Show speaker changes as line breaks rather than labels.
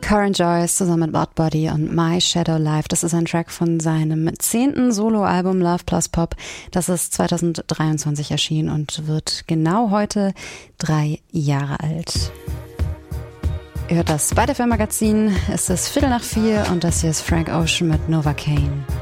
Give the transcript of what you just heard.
Current Joyce zusammen mit Bad Body und My Shadow Life. Das ist ein Track von seinem 10. Soloalbum Love Plus Pop. Das ist 2023 erschienen und wird genau heute 3 Jahre alt. Ihr hört das Spider-FM Magazin. Es ist 3:15 und das hier ist Frank Ocean mit Novocaine.